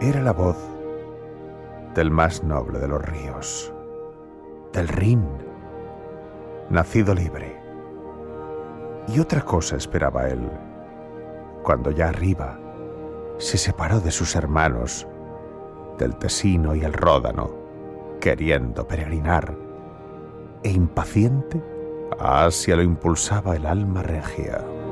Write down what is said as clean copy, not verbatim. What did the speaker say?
Era la voz del más noble de los ríos, del Rin, nacido libre. Y otra cosa esperaba él, cuando ya arriba se separó de sus hermanos, del Tesino y el Ródano, queriendo peregrinar, e impaciente, a Asia lo impulsaba el alma regia.